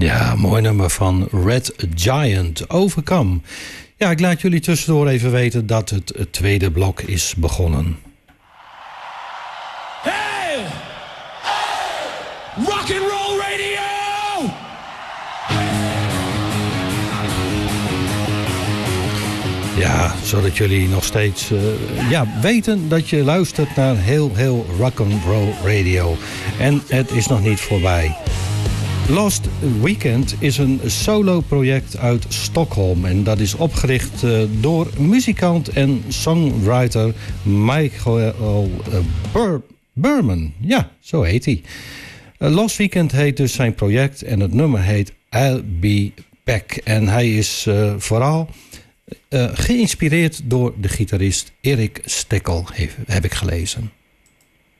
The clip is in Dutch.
Ja, mooi nummer van Red Giant, Overcome. Ja, ik laat jullie tussendoor even weten dat het tweede blok is begonnen. Hey! Rock and roll radio! Ja, zodat jullie nog steeds weten dat je luistert naar heel rock'n'roll radio. En het is nog niet voorbij. Lost Weekend is een solo-project uit Stockholm. En dat is opgericht door muzikant en songwriter Michael Berman. Ja, zo heet hij. Lost Weekend heet dus zijn project en het nummer heet I'll Be Back. En hij is vooral geïnspireerd door de gitarist Erik Stekkel, heb ik gelezen.